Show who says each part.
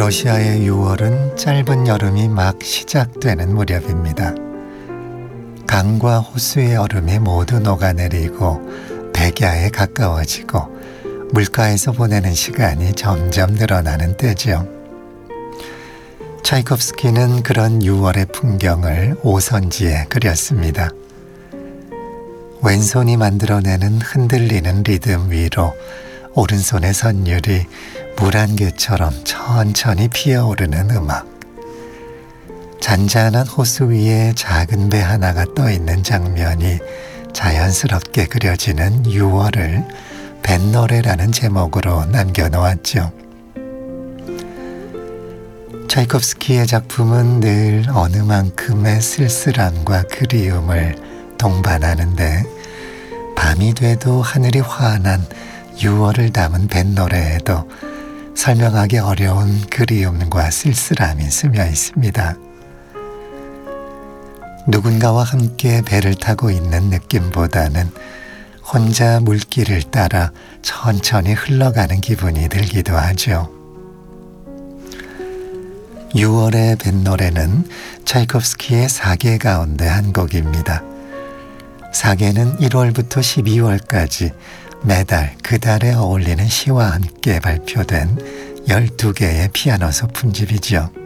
Speaker 1: 러시아의 6월은 짧은 여름이 막 시작되는 무렵입니다. 강과 호수의 얼음이 모두 녹아내리고 백야에 가까워지고 물가에서 보내는 시간이 점점 늘어나는 때죠. 차이콥스키는 그런 6월의 풍경을 오선지에 그렸습니다. 왼손이 만들어내는 흔들리는 리듬 위로 오른손의 선율이 물 한 개처럼 천천히 피어오르는 음악. 잔잔한 호수 위에 작은 배 하나가 떠 있는 장면이 자연스럽게 그려지는 6월을 뱃노래라는 제목으로 남겨놓았죠. 차이콥스키의 작품은 늘 어느 만큼의 쓸쓸함과 그리움을 동반하는데 밤이 돼도 하늘이 환한 6월을 담은 뱃노래에도 설명하기 어려운 그리움과 쓸쓸함이 스며 있습니다. 누군가와 함께 배를 타고 있는 느낌보다는 혼자 물길을 따라 천천히 흘러가는 기분이 들기도 하죠. 6월의 뱃노래는 차이콥스키의 사계 가운데 한 곡입니다. 사계는 1월부터 12월까지 매달 그 달에 어울리는 시와 함께 발표된 12개의 피아노 소품집이죠.